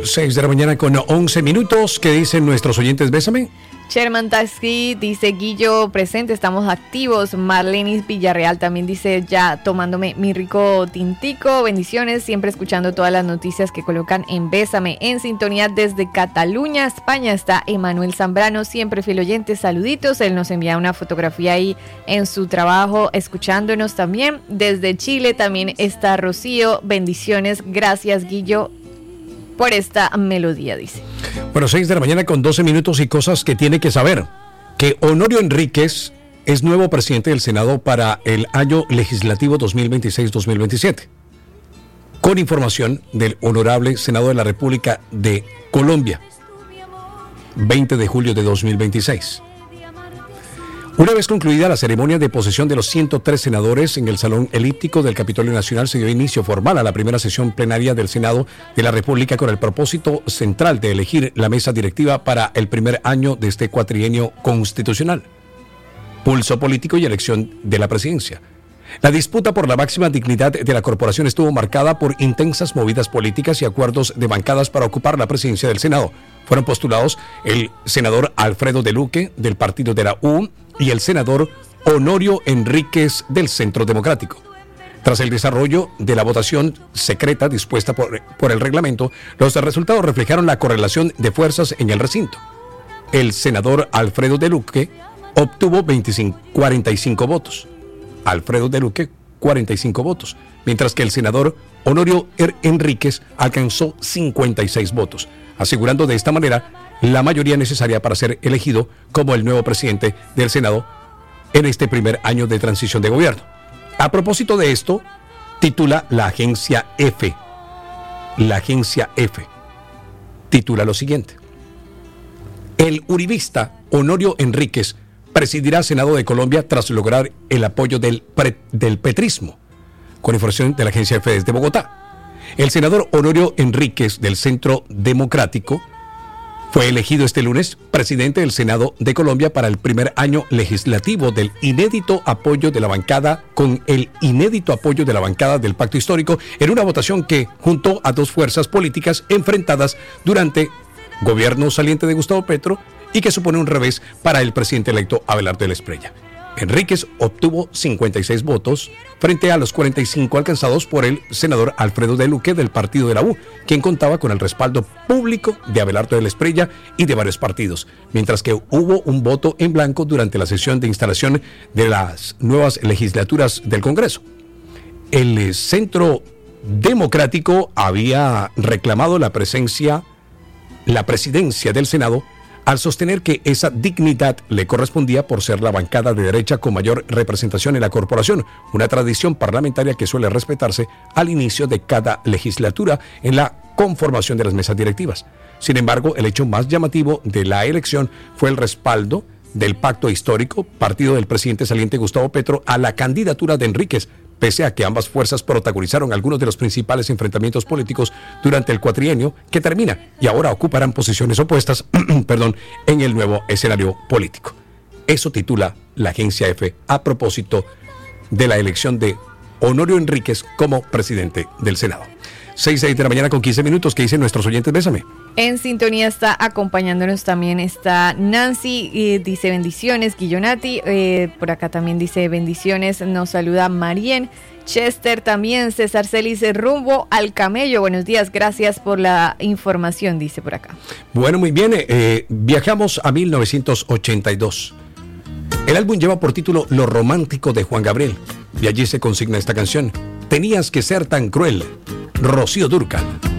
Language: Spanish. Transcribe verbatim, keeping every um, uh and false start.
seis de la mañana con once minutos. ¿Qué dicen nuestros oyentes? Bésame. Sherman Taxi dice: Guillo presente, estamos activos. Marlenis Villarreal también dice: ya tomándome mi rico tintico, bendiciones, siempre escuchando todas las noticias que colocan en Bésame. En sintonía desde Cataluña, España, está Emanuel Zambrano, siempre fiel oyente, saluditos. Él nos envía una fotografía ahí en su trabajo, escuchándonos también. Desde Chile también está Rocío, bendiciones, gracias Guillo por esta melodía, dice. Bueno, seis de la mañana con doce minutos y cosas que tiene que saber. Que Honorio Enríquez es nuevo presidente del Senado para el año legislativo dos mil veintiséis dos mil veintisiete. Con información del Honorable Senado de la República de Colombia, veinte de julio de dos mil veintiséis. Una vez concluida la ceremonia de posesión de los ciento tres senadores en el Salón Elíptico del Capitolio Nacional, se dio inicio formal a la primera sesión plenaria del Senado de la República con el propósito central de elegir la mesa directiva para el primer año de este cuatrienio constitucional. Pulso político y elección de la presidencia. La disputa por la máxima dignidad de la corporación estuvo marcada por intensas movidas políticas y acuerdos de bancadas para ocupar la presidencia del Senado. Fueron postulados el senador Alfredo de Luque, del partido de la U, y el senador Honorio Enríquez, del Centro Democrático. Tras el desarrollo de la votación secreta dispuesta por, por el reglamento, los resultados reflejaron la correlación de fuerzas en el recinto. El senador Alfredo de Luque obtuvo veinticinco, cuarenta y cinco votos. Alfredo de Luque, cuarenta y cinco votos, mientras que el senador Honorio Enríquez alcanzó cincuenta y seis votos, asegurando de esta manera la mayoría necesaria para ser elegido como el nuevo presidente del Senado en este primer año de transición de gobierno. A propósito de esto, titula la agencia F. La agencia F titula lo siguiente: el uribista Honorio Enríquez presidirá Senado de Colombia tras lograr el apoyo del, pre, del petrismo. Con información de la agencia F desde Bogotá. El senador Honorio Enríquez, del Centro Democrático, fue elegido este lunes presidente del Senado de Colombia para el primer año legislativo del inédito apoyo de la bancada, con el inédito apoyo de la bancada del Pacto Histórico, en una votación que juntó a dos fuerzas políticas enfrentadas durante gobierno saliente de Gustavo Petro y que supone un revés para el presidente electo Abelardo de la Espriella. Enríquez obtuvo cincuenta y seis votos frente a los cuarenta y cinco alcanzados por el senador Alfredo de Luque, del partido de la U, quien contaba con el respaldo público de Abelardo de la Espriella y de varios partidos, mientras que hubo un voto en blanco durante la sesión de instalación de las nuevas legislaturas del Congreso. El Centro Democrático había reclamado la presencia, la presidencia del Senado, al sostener que esa dignidad le correspondía por ser la bancada de derecha con mayor representación en la corporación, una tradición parlamentaria que suele respetarse al inicio de cada legislatura en la conformación de las mesas directivas. Sin embargo, el hecho más llamativo de la elección fue el respaldo del Pacto Histórico, partido del presidente saliente Gustavo Petro, a la candidatura de Enríquez, pese a que ambas fuerzas protagonizaron algunos de los principales enfrentamientos políticos durante el cuatrienio que termina y ahora ocuparán posiciones opuestas perdón, en el nuevo escenario político. Eso titula la agencia F a propósito de la elección de Honorio Enríquez como presidente del Senado. seis de la mañana con quince minutos. ¿Qué dicen nuestros oyentes? Bésame. En sintonía está acompañándonos también está Nancy, y dice bendiciones. Guillonati, eh, por acá también dice bendiciones. Nos saluda Marien. Chester también. César Celis, rumbo al camello. Buenos días, gracias por la información, dice por acá. Bueno, muy bien. Eh, viajamos a mil novecientos ochenta y dos. El álbum lleva por título Lo Romántico de Juan Gabriel. Y allí se consigna esta canción: Tenías que ser tan cruel. Rocío Dúrcal.